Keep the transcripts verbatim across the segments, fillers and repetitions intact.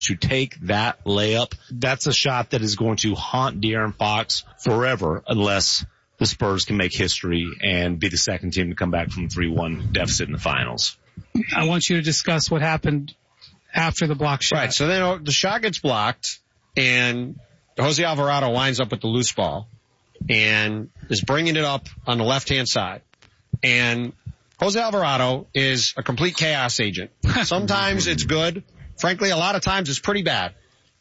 to take that layup, that's a shot that is going to haunt De'Aaron Fox forever unless the Spurs can make history and be the second team to come back from a three one deficit in the finals. I want you to discuss what happened after the block shot. Right, so then the shot gets blocked, and Jose Alvarado winds up with the loose ball and is bringing it up on the left-hand side. And Jose Alvarado is a complete chaos agent. Sometimes it's good. Frankly, a lot of times it's pretty bad.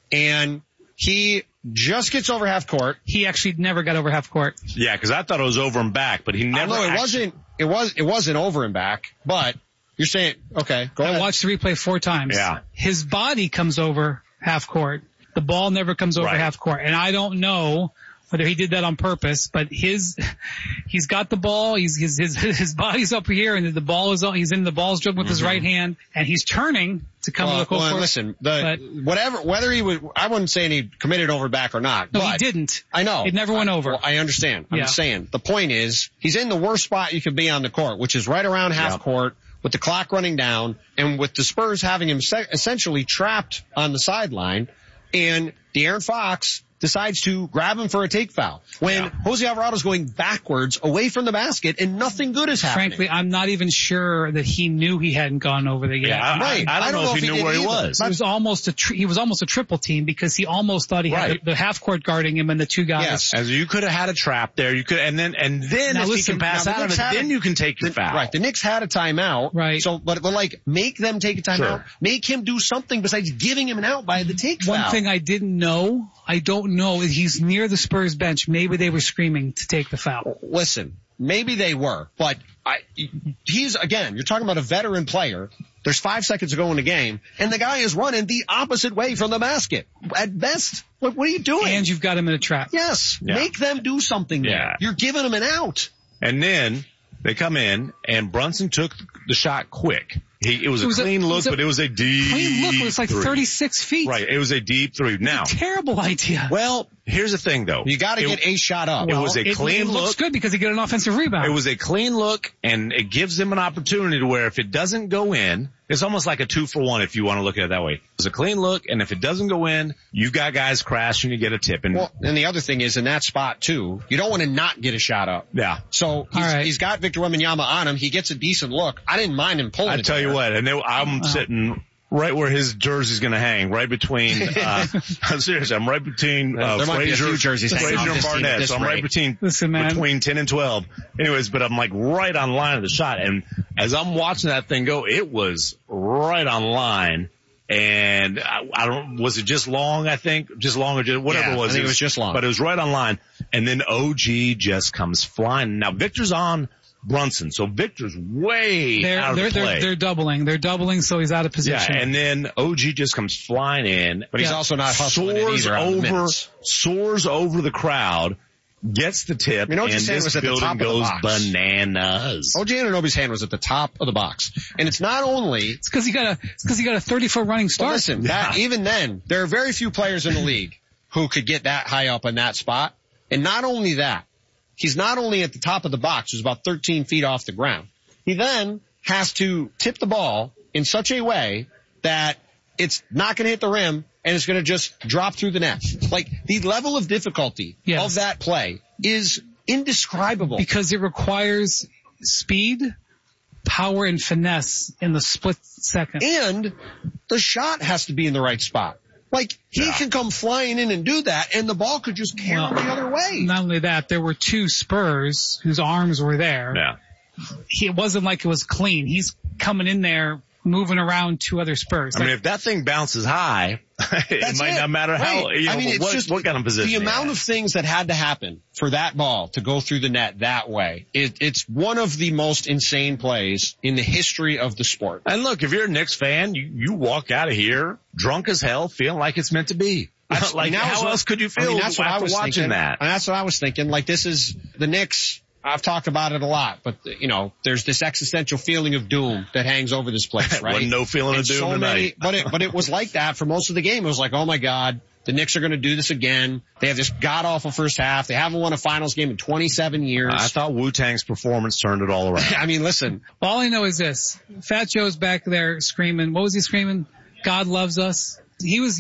And he just gets over half court. He actually never got over half court. Yeah, because I thought it was over and back, but he never. No, it actually... wasn't. It was. It wasn't over and back. But you're saying, okay, go I ahead. watched the replay four times. Yeah. His body comes over half court. The ball never comes over right. half court, and I don't know whether he did that on purpose, but his, he's got the ball, he's, his, his, his body's up here and the ball is, he's in the ball's dribbling with mm-hmm. his right hand and he's turning to come well, to the well, court. Listen, the, but, whatever, whether he would, I wouldn't say he committed over back or not. No, but he didn't. I know. It never went I, over. Well, I understand. I'm yeah. saying the point is he's in the worst spot you could be on the court, which is right around half yep. court with the clock running down and with the Spurs having him se- essentially trapped on the sideline, and De'Aaron Fox decides to grab him for a take foul when yeah. Jose Alvarado's going backwards away from the basket and nothing good is happening. Frankly, I'm not even sure that he knew he hadn't gone over the game. Yeah, I, right. I, I, don't I don't know, know if he, he knew where either. he was. It was almost a tri- he was almost a triple team because he almost thought he right. had the, the half court guarding him and the two guys. Yes. As you could have had a trap there. You could, and then, and then now if listen, he can pass out of it, then you can take your the, foul. Right. The Knicks had a timeout. Right. So, but, but like, make them take a timeout. Sure. Make him do something besides giving him an out by the take One foul. thing I didn't know, I don't know, is he's near the Spurs bench. Maybe they were screaming to take the foul. Listen, maybe they were, but I, he's, again, you're talking about a veteran player. There's five seconds to go in the game, and the guy is running the opposite way from the basket. At best, what, what are you doing? And you've got him in a trap. Yes. Yeah. Make them do something there. Yeah. You're giving them an out. And then they come in, and Brunson took the shot quick. He, it was it a was clean a, look, it was a but it was a deep clean look. It was like three. thirty-six feet. Right. It was a deep three. Now, terrible idea. Well, here's the thing, though. You got to get a shot up. It well, was a it, clean it look. It looks good because he got an offensive rebound. It was a clean look, and it gives him an opportunity to where if it doesn't go in, it's almost like a two for one if you want to look at it that way. It's a clean look, and if it doesn't go in, you got guys crashing, you get a tip. And, well, and the other thing is in that spot too, you don't want to not get a shot up. Yeah. So he's, right. he's got Victor Wembanyama on him. He gets a decent look. I didn't mind him pulling I it tell there. you what, and they, I'm sitting right where his jersey's going to hang, right between, uh, I'm serious, I'm right between, uh, there might be a Frazier, few jerseys hanging Frazier on and this team at Barnett. this So I'm rate. right between, Listen, man. between ten and twelve. Anyways, but I'm like right on line of the shot. And as I'm watching that thing go, it was right on line. And I, I don't, was it just long, I think? Just long or just, whatever Yeah, it was. I think it it was just long. But it was right on line. And then O G just comes flying. Now Victor's on Brunson. So Victor's way they're, out of they're, the play. They're, they're doubling. They're doubling, so he's out of position. Yeah, and then O G just comes flying in. But he's Yeah. also not hustling it soars either on the over, minutes. soars over the crowd, gets the tip, You know what and you're saying this was at the building top of the goes box. bananas. O G Anunoby's hand was at the top of the box. And it's not only, It's because he got a, it's because he got a thirty foot running but start. listen, that, even then, there are very few players in the league who could get that high up in that spot. And not only that, he's not only at the top of the box, who's about thirteen feet off the ground. He then has to tip the ball in such a way that it's not going to hit the rim and it's going to just drop through the net. Like, the level of difficulty Yes. of that play is indescribable. Because it requires speed, power, and finesse in the split second. And the shot has to be in the right spot. Like, he Yeah. can come flying in and do that, and the ball could just carry Well, the other way. Not only that, there were two Spurs whose arms were there. Yeah. He, it wasn't like it was clean. He's coming in there, moving around two other Spurs. I Like, mean, if that thing bounces high, it That's might it. not matter how, Right. you know, I mean, it's what, just what kind of position. the amount he of has. things that had to happen for that ball to go through the net that way. It, it's one of the most insane plays in the history of the sport. And look, if you're a Knicks fan, you, you walk out of here drunk as hell, feeling like it's meant to be. That's- like, now how is- else could you feel I mean, that's what I after was watching thinking. that? And that's what I was thinking. Like, this is the Knicks. I've talked about it a lot, but you know, there's this existential feeling of doom that hangs over this place, right? Wasn't no feeling And of doom so tonight. many, but it, but it was like that for most of the game. It was like, oh my God, the Knicks are going to do this again. They have this god awful first half. They haven't won a finals game in twenty-seven years. I thought Wu-Tang's performance turned it all around. I mean, listen, all I know is this. Fat Joe's back there screaming. What was he screaming? God loves us. He was